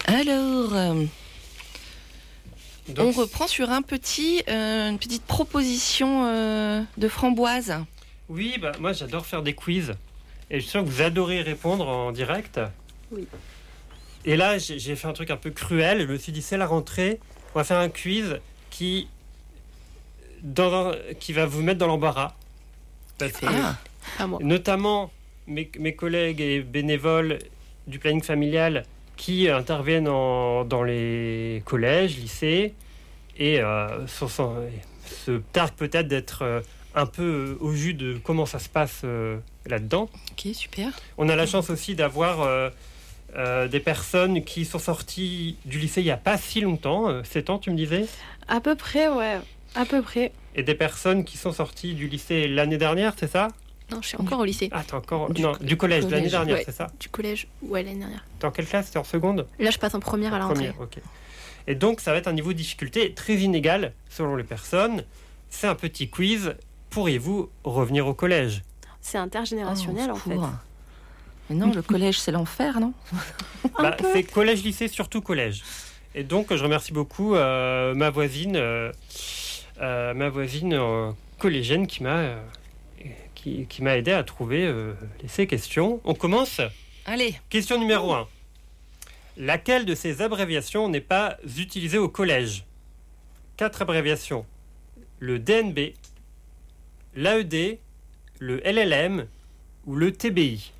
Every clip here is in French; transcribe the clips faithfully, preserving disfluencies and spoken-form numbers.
Alors, euh, Donc, on reprend sur un petit, euh, une petite proposition euh, de Framboise. Oui, bah, moi j'adore faire des quiz. Et je suis sûr que vous adorez répondre en direct. Oui. Et là, j'ai, j'ai fait un truc un peu cruel. Je me suis dit, c'est la rentrée. On va faire un quiz qui, dans, qui va vous mettre dans l'embarras. Parce que, Ah, À moi. notamment, mes, mes collègues et bénévoles du planning familial qui interviennent en- dans les collèges, lycées, et euh, sont- sont- se targuent peut-être d'être euh, un peu euh, au jus de comment ça se passe euh, là-dedans. ok, super. On a la chance aussi d'avoir euh, euh, des personnes qui sont sorties du lycée il n'y a pas si longtemps, euh, sept ans tu me disais, À peu près, ouais. À peu près. et des personnes qui sont sorties du lycée l'année dernière, c'est ça? Non, je suis encore au lycée. Ah, t'es encore... Du non, co- du collège, l'année collège, dernière, ouais. c'est ça? Du collège, ouais, l'année dernière. T'es en quelle classe? T'es en seconde? Là, je passe en première à la rentrée. Première, ok. Et donc, ça va être un niveau de difficulté très inégal selon les personnes. C'est un petit quiz. Pourriez-vous revenir au collège? C'est intergénérationnel, Oh, au en fait. secours. Mais non, le collège, c'est l'enfer, non? Un Bah, peu. c'est collège-lycée, surtout collège. Et donc, je remercie beaucoup euh, ma voisine, euh, euh, ma voisine euh, collégienne qui m'a, euh, qui, qui m'a aidé à trouver euh, ces questions. On commence. Allez, Question numéro un. Laquelle de ces abréviations n'est pas utilisée au collège? Quatre abréviations. Le D N B, l'A E D, le L L M ou le T B I.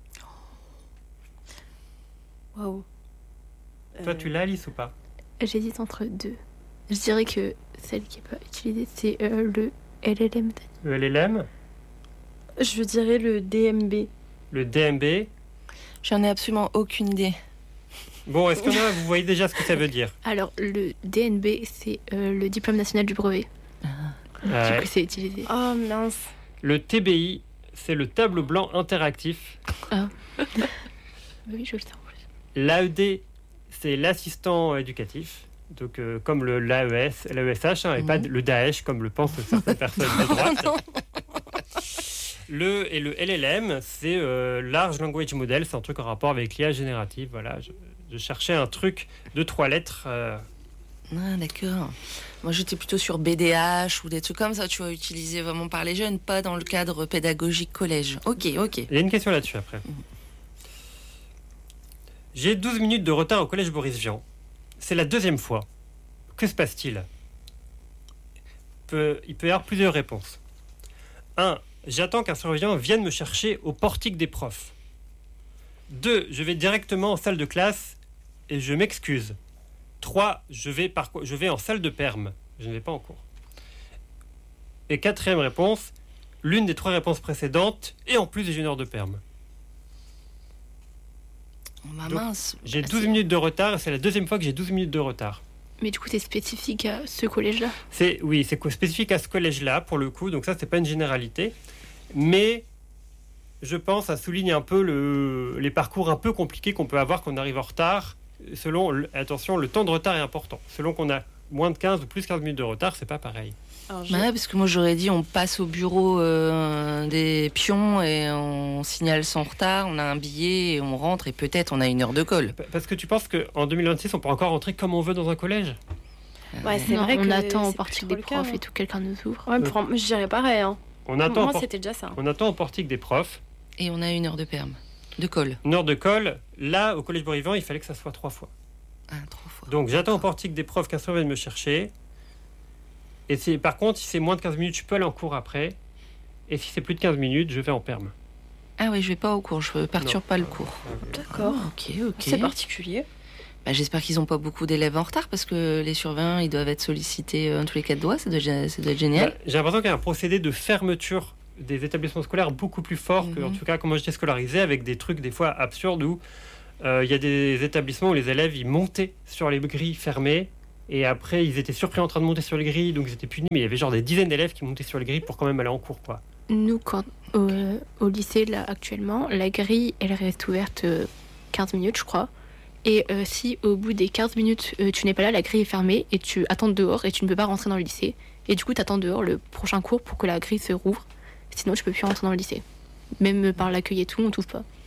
Waouh. Toi, Euh, tu l'as, Alice, ou pas? J'hésite entre deux. Je dirais que celle qui n'est pas utilisée, c'est euh, le L L M. Le L L M, Je dirais le D M B. le D M B. j'en ai absolument aucune idée. Bon, est-ce qu'on a, vous voyez déjà ce que ça veut dire? Alors, le D N B, c'est euh, le diplôme national du brevet. Ouais. Du coup, c'est utilisé. Oh mince. Le T B I, c'est le tableau blanc interactif. Oui, je le sais en plus. L'A E D, c'est l'assistant éducatif. Donc, euh, comme le l'A E S, l'A E S H, hein, et Mhm. pas le Daesh, comme le pensent certaines personnes de droite. Non. Le, et le L L M, c'est euh, Large Language Model, c'est un truc en rapport avec l'I A générative. Voilà, je, je cherchais un truc de trois lettres. euh, Ah, d'accord. Moi, j'étais plutôt sur B D H ou des trucs comme ça, tu vois, utilisés vraiment par les jeunes, pas dans le cadre pédagogique collège. Ok, ok. Il y a une question là-dessus après. J'ai douze minutes de retard au collège Boris Vian. C'est la deuxième fois. Que se passe-t-il? Peut- Il peut y avoir plusieurs réponses. un. J'attends qu'un surveillant vienne me chercher au portique des profs. deux. Je vais directement en salle de classe et je m'excuse. trois. Je vais, par... je vais en salle de perme. Je ne vais pas en cours. Et quatrième réponse. L'une des trois réponses précédentes et en plus j'ai une heure de perme. Oh, bah, Donc, mince. J'ai Ah, douze c'est- minutes de retard et c'est la deuxième fois que j'ai douze minutes de retard. Mais du coup, c'est spécifique à ce collège-là. C'est, oui, c'est co- spécifique à ce collège-là pour le coup, donc ça c'est pas une généralité. Mais je pense ça souligne un peu le, les parcours un peu compliqués qu'on peut avoir quand on arrive en retard. Selon, le- attention, le temps de retard est important. Selon qu'on a moins de quinze ou plus quinze minutes de retard, c'est pas pareil. Alors, j'ai- Bah ouais, parce que moi j'aurais dit on passe au bureau euh, des pions et on signale son retard, on a un billet et on rentre et peut-être on a une heure de colle. Pa- Parce que tu penses qu'en deux mille vingt-six, on peut encore rentrer comme on veut dans un collège? Ouais, c'est Non, vrai on que attend au c'est portique plus des trop le cas, profs hein. et tout, quelqu'un nous ouvre. Ouais, pour- moi, je dirais pareil. Hein. On attend, au Moi, por- c'était déjà ça. on attend au portique des profs. Et on a une heure de perme, de colle. Une heure de colle. Là, au collège Boris Vian, il fallait que ça soit trois fois. Ah, trois fois. Donc j'attends au portique des profs qu'un surveillant vienne me chercher. Et si, par contre, si c'est moins de quinze minutes, je peux aller en cours après. Et si c'est plus de quinze minutes, je vais en perme. Ah oui, je vais pas au cours, je perturbe Non. pas le cours. D'accord. Ah, ok, ok. C'est particulier. Bah, j'espère qu'ils ont pas beaucoup d'élèves en retard parce que les surveillants ils doivent être sollicités euh, tous les quatre doigts, ça doit, être- ça doit être génial. Bah, j'ai l'impression qu'il y a un procédé de fermeture des établissements scolaires beaucoup plus fort que, Mhm. en tout cas, quand moi j'étais scolarisé, avec des trucs des fois absurdes où euh, il y a des établissements où les élèves ils montaient sur les grilles fermées et après ils étaient surpris en train de monter sur les grilles, donc ils étaient punis, mais il y avait genre des dizaines d'élèves qui montaient sur les grilles pour quand même aller en cours, quoi. Nous, quand, au, au lycée, là, actuellement, la grille, elle reste ouverte euh, quinze minutes, je crois. Et euh, si au bout des quinze minutes, euh, tu n'es pas là, la grille est fermée et tu attends dehors et tu ne peux pas rentrer dans le lycée. Et du coup, tu attends dehors le prochain cours pour que la grille se rouvre. Sinon, tu peux plus rentrer dans le lycée. Même par l'accueil et tout, on t'ouvre pas.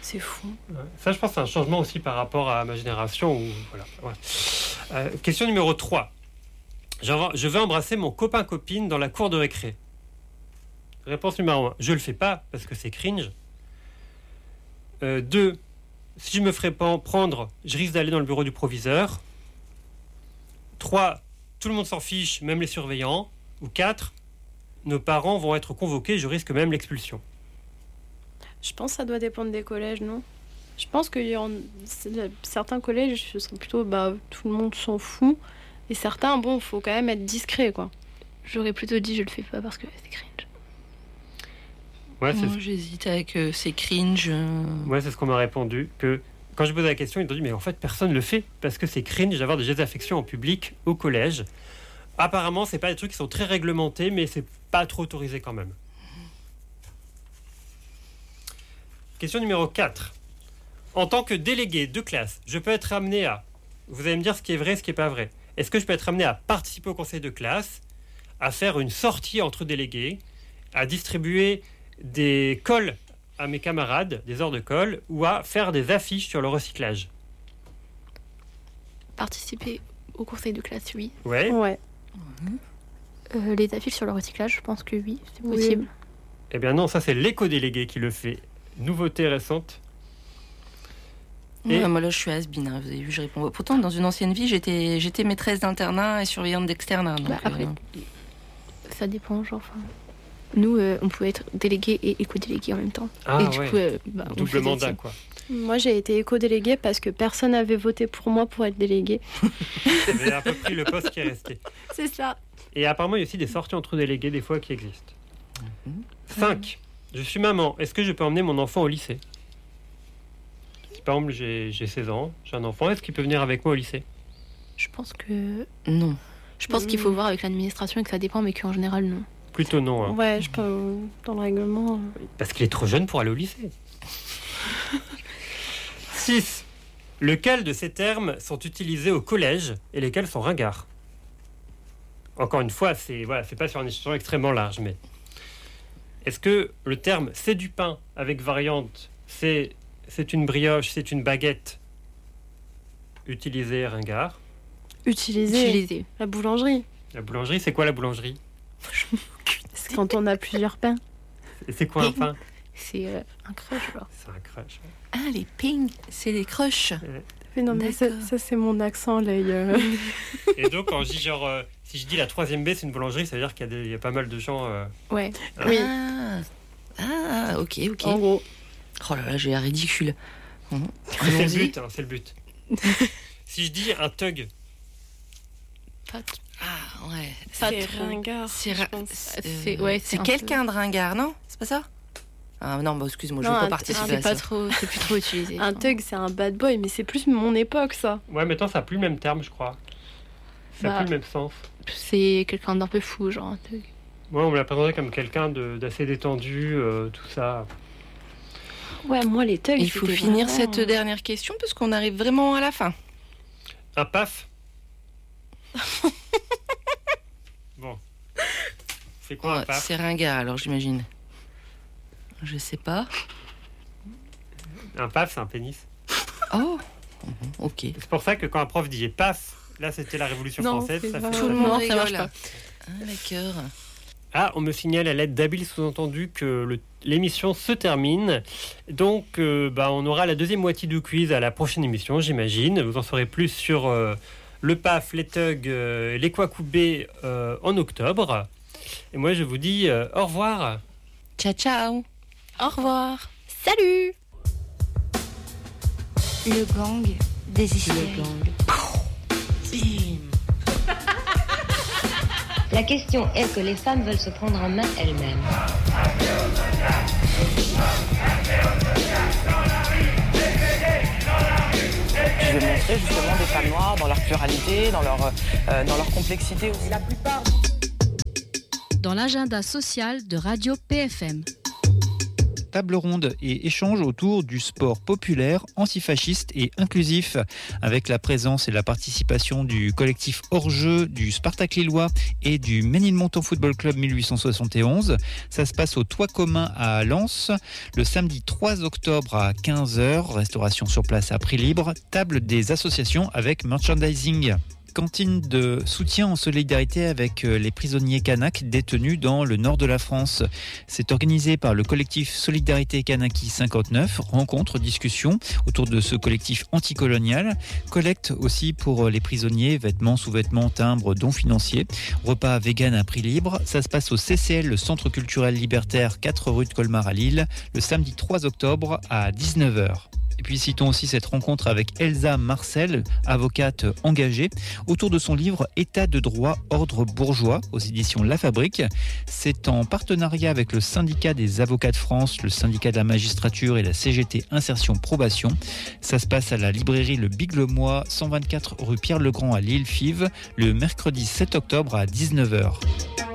C'est fou. Ouais. Ça, je pense que c'est un changement aussi par rapport à ma génération. Où, voilà, ouais. euh, question numéro trois. Je veux embrasser mon copain-copine dans la cour de récré. Réponse numéro un. Je le fais pas parce que c'est cringe. Euh, deux. Si je me ferais pas prendre, je risque d'aller dans le bureau du proviseur. trois. Tout le monde s'en fiche, même les surveillants. Ou quatre. Nos parents vont être convoqués, je risque même l'expulsion. Je pense que ça doit dépendre des collèges, non? Je pense que y en... certains collèges, ce serait plutôt bah, tout le monde s'en fout. Et certains, bon, faut quand même être discret, quoi. J'aurais plutôt dit je le fais pas parce que c'est cringe. Ouais, c'est... Moi, j'hésite avec euh, c'est cringe. Euh... Ouais, c'est ce qu'on m'a répondu. Que quand je posais la question, ils ont dit mais en fait personne le fait parce que c'est cringe d'avoir des gestes d'affection en public au collège. Apparemment, c'est pas des trucs qui sont très réglementés, mais c'est pas trop autorisé quand même. Question numéro quatre. En tant que délégué de classe, je peux être amené à... Vous allez me dire ce qui est vrai, ce qui n'est pas vrai. Est-ce que je peux être amené à participer au conseil de classe, à faire une sortie entre délégués, à distribuer des cols à mes camarades, des heures de colle, ou à faire des affiches sur le recyclage? Participer au conseil de classe, oui. Ouais. Ouais. Euh, les affiches sur le recyclage, je pense que oui, c'est Oui. possible. Eh bien non, ça c'est l'éco-délégué qui le fait. Nouveauté récente. Ouais, Et- moi là je suis has-been, hein, vous avez vu, je réponds. Pourtant dans une ancienne vie j'étais, j'étais maîtresse d'internat et surveillante d'externat. donc, Bah, après, euh, ça dépend, genre. enfin, Nous, euh, on pouvait être délégué et éco-délégué en même temps. Ah et du ouais, coup, euh, bah, on double faisait mandat ça. quoi. Moi, j'ai été éco-déléguée parce que personne n'avait voté pour moi pour être déléguée. J'ai à peu près le poste qui est resté. C'est ça. Et apparemment, il y a aussi des sorties entre délégués, des fois, qui existent. Mhm. cinq. Je suis maman. Est-ce que je peux emmener mon enfant au lycée? Si par exemple, j'ai, j'ai seize ans, j'ai un enfant, est-ce qu'il peut venir avec moi au lycée? Je pense que. non. Je pense qu'il faut voir avec l'administration et que ça dépend, mais qu'en général, non. Plutôt non, hein. Ouais, je peux. Dans le règlement. euh, Parce qu'il est trop jeune pour aller au lycée. six. Lequel de ces termes sont utilisés au collège et lesquels sont ringards? Encore une fois, c'est, voilà, c'est pas sur un échelon extrêmement large, mais... Est-ce que le terme « c'est du pain » avec variante, c'est, c'est une brioche, c'est une baguette, utilisé ringard? Utiliser Utiliser. la boulangerie. La boulangerie, c'est quoi la boulangerie? C'est quand on a plusieurs pains. Et c'est quoi un pain? C'est euh, un crush, genre. C'est un crush. ouais. Ah les ping, c'est les crushs. Mais non, mais ça, D'accord. ça, c'est mon accent, là. il y a- Et donc, quand je dis genre, euh, si je dis la troisième B, c'est une boulangerie, ça veut dire qu'il y a, des- il y a pas mal de gens. euh, Ouais. Oui. Ah, ah ok ok. En gros. Oh là là j'ai l'air ridicule. Bon, C'est le allons-y. but, hein, c'est le but. Si je dis un thug, Pas t- Ah ouais. Pas C'est trop. ringard. C'est, je ra- pense. c'est, c'est- ouais, c'est c'est un quelqu'un de ringard, non? C'est pas ça? Ah non, bah excuse-moi, je Non, veux pas un- participer C'est à pas ça. trop, c'est plus trop utilisé. Un thug, c'est un bad boy, mais c'est plus mon époque, ça. ouais, maintenant ça n'a plus le même terme, je crois. Ça n'a Bah. plus le même sens. C'est quelqu'un d'un peu fou, genre. un truc. Moi, on me l'a présenté comme quelqu'un de, d'assez détendu, euh, tout ça. Ouais, moi, les thugs. Il faut c'était finir vraiment- cette dernière question parce qu'on arrive vraiment à la fin. Un paf. Bon. C'est quoi un Ouais, paf? c'est ringard alors j'imagine. Je sais pas. Un paf, c'est un pénis. Oh, mhm, ok. C'est pour ça que quand un prof dit paf, là c'était la Révolution Non, française. c'est Ça pas fait... Tout le Non, monde ça rigole. marche pas. Ah d'accord. Ah, on me signale à l'aide d'habiles sous-entendus que le- l'émission se termine. Donc, euh, bah, on aura la deuxième moitié du quiz à la prochaine émission, j'imagine. Vous en saurez plus sur euh, le paf, les thugs, euh, les Kwakubé euh, en octobre. Et moi, je vous dis euh, au revoir. Ciao ciao. Au revoir. Salut! Le gang des hystériques. La question est que les femmes veulent se prendre en main elles-mêmes. Je vais montrer justement des femmes noires dans leur pluralité, dans leur, euh, dans leur complexité aussi. Dans l'agenda social de Radio P F M. table ronde et échange autour du sport populaire, antifasciste et inclusif, avec la présence et la participation du collectif Hors-Jeu, du Spartak Lillois et du Ménilmontant Football Club mille huit cent soixante et onze. Ça se passe au Toit Commun à Lens, le samedi trois octobre à quinze heures, restauration sur place à prix libre, table des associations avec merchandising. Cantine de soutien en solidarité avec les prisonniers kanaks détenus dans le nord de la France. C'est organisé par le collectif Solidarité Kanaki cinquante-neuf. Rencontres, discussions autour de ce collectif anticolonial. Collecte aussi pour les prisonniers, vêtements, sous-vêtements, timbres, dons financiers. Repas vegan à prix libre. Ça se passe au C C L, le Centre culturel libertaire, quatre rue de Colmar à Lille, le samedi trois octobre à dix-neuf heures. Et puis citons aussi cette rencontre avec Elsa Marcel, avocate engagée, autour de son livre État de droit, ordre bourgeois, aux éditions La Fabrique. C'est en partenariat avec le syndicat des avocats de France, le syndicat de la magistrature et la C G T Insertion Probation. Ça se passe à la librairie Le Biglemois, cent vingt-quatre rue Pierre-Legrand à Lille-Fives, le mercredi sept octobre à dix-neuf heures.